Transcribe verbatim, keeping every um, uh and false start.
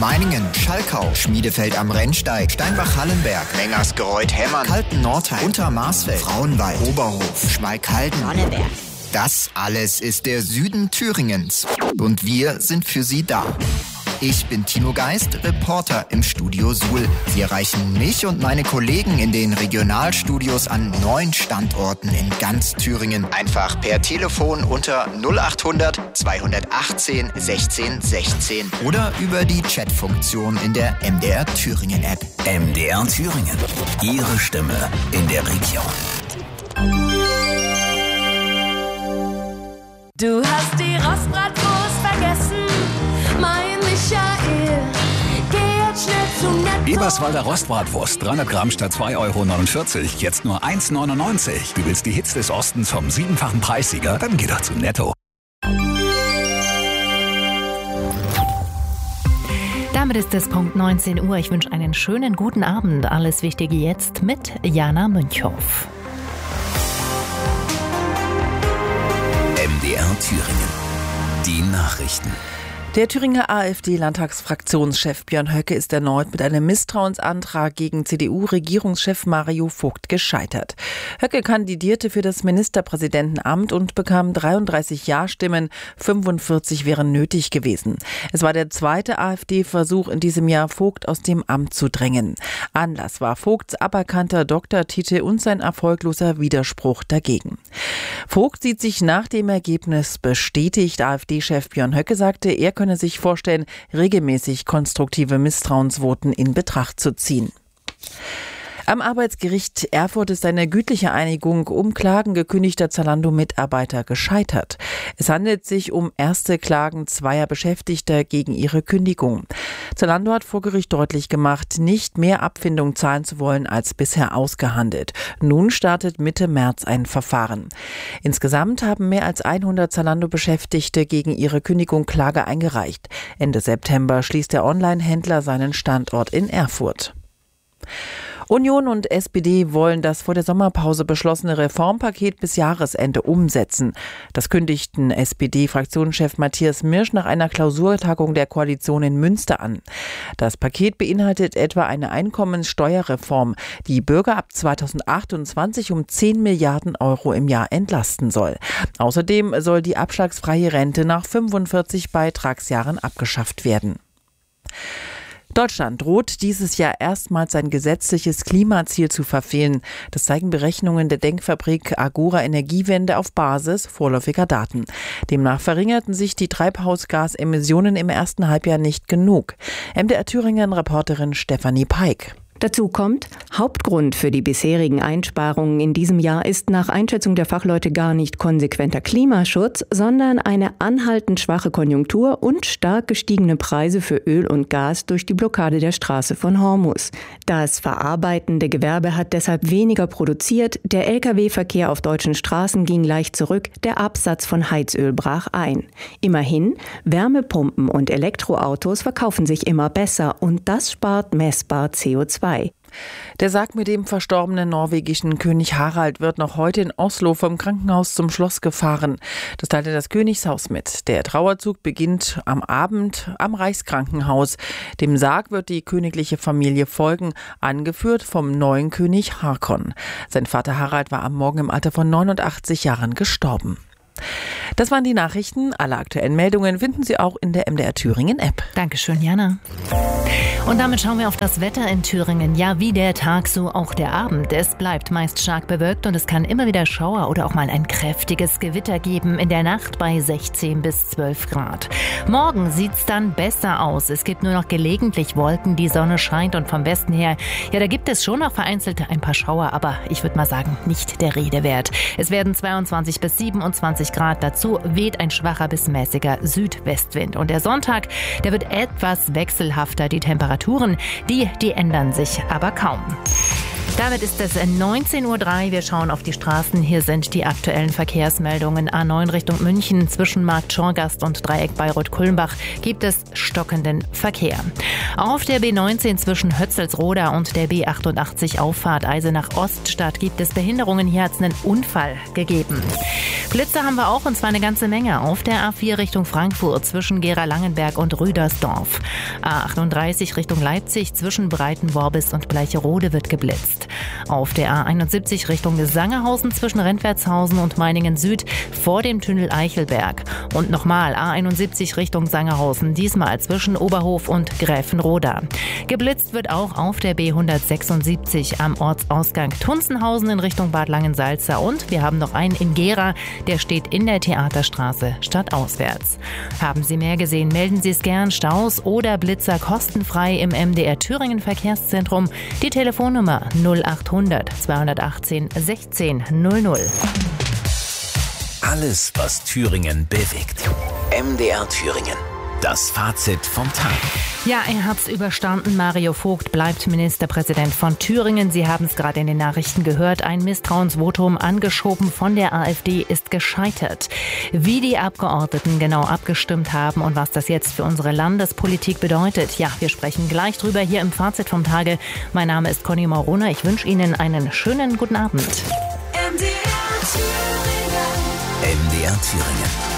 Meiningen, Schalkau, Schmiedefeld am Rennsteig, Steinbach-Hallenberg, Mengersgereuth-Hemmern, Kalten-Nordheim, Untermarsfeld, Frauenwald, Oberhof, Schmalkalden, Sonneberg. Das alles ist der Süden Thüringens. Und wir sind für Sie da. Ich bin Timo Geist, Reporter im Studio Suhl. Sie erreichen mich und meine Kollegen in den Regionalstudios an neun Standorten in ganz Thüringen. Einfach per Telefon unter null achthundert zweihundertachtzehn sechzehn sechzehn oder über die Chatfunktion in der M D R Thüringen App. M D R Thüringen. Ihre Stimme in der Region. Du hast die Rostbratwurst vergessen, mein Michael. Geh jetzt schnell zum Netto. Eberswalder Rostbratwurst, dreihundert Gramm statt zwei Euro neunundvierzig, jetzt nur eins neunundneunzig. Du willst die Hits des Ostens vom siebenfachen Preissieger? Dann geh doch zu Netto. Damit ist es Punkt neunzehn Uhr. Ich wünsche einen schönen guten Abend. Alles Wichtige jetzt mit Jana Münchhoff. M D R Thüringen. Die Nachrichten. Der Thüringer AfD-Landtagsfraktionschef Björn Höcke ist erneut mit einem Misstrauensantrag gegen C D U-Regierungschef Mario Vogt gescheitert. Höcke kandidierte für das Ministerpräsidentenamt und bekam dreiunddreißig Ja-Stimmen, fünfundvierzig wären nötig gewesen. Es war der zweite AfD-Versuch in diesem Jahr, Vogt aus dem Amt zu drängen. Anlass war Vogts aberkannter Doktortitel und sein erfolgloser Widerspruch dagegen. Vogt sieht sich nach dem Ergebnis bestätigt. AfD-Chef Björn Höcke sagte, er könne sich vorstellen, regelmäßig konstruktive Misstrauensvoten in Betracht zu ziehen. Am Arbeitsgericht Erfurt ist eine gütliche Einigung um Klagen gekündigter Zalando-Mitarbeiter gescheitert. Es handelt sich um erste Klagen zweier Beschäftigter gegen ihre Kündigung. Zalando hat vor Gericht deutlich gemacht, nicht mehr Abfindung zahlen zu wollen als bisher ausgehandelt. Nun startet Mitte März ein Verfahren. Insgesamt haben mehr als hundert Zalando-Beschäftigte gegen ihre Kündigung Klage eingereicht. Ende September schließt der Online-Händler seinen Standort in Erfurt. Union und S P D wollen das vor der Sommerpause beschlossene Reformpaket bis Jahresende umsetzen. Das kündigten S P D-Fraktionschef Matthias Mirsch nach einer Klausurtagung der Koalition in Münster an. Das Paket beinhaltet etwa eine Einkommenssteuerreform, die Bürger ab zweitausendachtundzwanzig um zehn Milliarden Euro im Jahr entlasten soll. Außerdem soll die abschlagsfreie Rente nach fünfundvierzig Beitragsjahren abgeschafft werden. Deutschland droht dieses Jahr erstmals sein gesetzliches Klimaziel zu verfehlen. Das zeigen Berechnungen der Denkfabrik Agora Energiewende auf Basis vorläufiger Daten. Demnach verringerten sich die Treibhausgasemissionen im ersten Halbjahr nicht genug. M D R Thüringen-Reporterin Stefanie Peik. Dazu kommt, Hauptgrund für die bisherigen Einsparungen in diesem Jahr ist nach Einschätzung der Fachleute gar nicht konsequenter Klimaschutz, sondern eine anhaltend schwache Konjunktur und stark gestiegene Preise für Öl und Gas durch die Blockade der Straße von Hormuz. Das verarbeitende Gewerbe hat deshalb weniger produziert, der L K W-Verkehr auf deutschen Straßen ging leicht zurück, der Absatz von Heizöl brach ein. Immerhin, Wärmepumpen und Elektroautos verkaufen sich immer besser und das spart messbar C O zwei. Der Sarg mit dem verstorbenen norwegischen König Harald wird noch heute in Oslo vom Krankenhaus zum Schloss gefahren. Das teilte das Königshaus mit. Der Trauerzug beginnt am Abend am Reichskrankenhaus. Dem Sarg wird die königliche Familie folgen, angeführt vom neuen König Haakon. Sein Vater Harald war am Morgen im Alter von neunundachtzig Jahren gestorben. Das waren die Nachrichten. Alle aktuellen Meldungen finden Sie auch in der M D R Thüringen App. Dankeschön, Jana. Und damit schauen wir auf das Wetter in Thüringen. Ja, wie der Tag, so auch der Abend. Es bleibt meist stark bewölkt und es kann immer wieder Schauer oder auch mal ein kräftiges Gewitter geben. In der Nacht bei sechzehn bis zwölf Grad. Morgen sieht's dann besser aus. Es gibt nur noch gelegentlich Wolken, die Sonne scheint und vom Westen her, ja, da gibt es schon noch vereinzelt ein paar Schauer, aber ich würde mal sagen, nicht der Rede wert. Es werden zweiundzwanzig bis siebenundzwanzig Grad. Dazu weht ein schwacher bis mäßiger Südwestwind. Und der Sonntag, der wird etwas wechselhafter. Die Temperaturen, die, die ändern sich aber kaum. Damit ist es neunzehn Uhr drei. Wir schauen auf die Straßen. Hier sind die aktuellen Verkehrsmeldungen. A neun Richtung München zwischen Markt Schorgast und Dreieck Bayreuth-Kulmbach gibt es stockenden Verkehr. Auf der B neunzehn zwischen Hötzelsroda und der B achtundachtzig Auffahrt Eisenach Oststadt gibt es Behinderungen. Hier hat es einen Unfall gegeben. Blitze haben wir auch, und zwar eine ganze Menge. Auf der A vier Richtung Frankfurt zwischen Gera-Langenberg und Rüdersdorf. A achtunddreißig Richtung Leipzig zwischen Breitenworbis und Bleicherode wird geblitzt. Auf der A einundsiebzig Richtung Sangerhausen zwischen Rentwertshausen und Meiningen Süd vor dem Tunnel Eichelberg. Und nochmal A einundsiebzig Richtung Sangerhausen, diesmal zwischen Oberhof und Gräfenroda. Geblitzt wird auch auf der B hundertsechsundsiebzig am Ortsausgang Tunzenhausen in Richtung Bad Langensalza. Und wir haben noch einen in Gera, der steht in der Theaterstraße stadtauswärts. Haben Sie mehr gesehen, melden Sie es gern. Staus oder Blitzer kostenfrei im M D R Thüringen Verkehrszentrum. Die Telefonnummer null achthundert zweihundertachtzehn sechzehn null null. Alles, was Thüringen bewegt. M D R Thüringen. Das Fazit vom Tag. Ja, er hat's überstanden. Mario Vogt bleibt Ministerpräsident von Thüringen. Sie haben es gerade in den Nachrichten gehört. Ein Misstrauensvotum angeschoben von der AfD ist gescheitert. Wie die Abgeordneten genau abgestimmt haben und was das jetzt für unsere Landespolitik bedeutet, ja, wir sprechen gleich drüber hier im Fazit vom Tage. Mein Name ist Conny Maurona. Ich wünsche Ihnen einen schönen guten Abend. M D R Thüringen. M D R Thüringen.